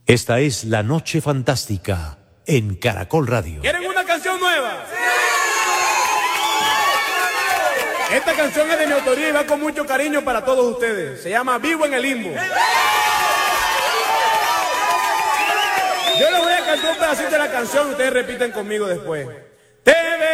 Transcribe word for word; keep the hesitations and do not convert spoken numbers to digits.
Esta es La Noche Fantástica en Caracol Radio. ¿Quieren una canción nueva? Esta canción es de mi autoría y va con mucho cariño para todos ustedes. Se llama Vivo en el Limbo. Yo les voy a cantar un pedacito de la canción y ustedes repiten conmigo después.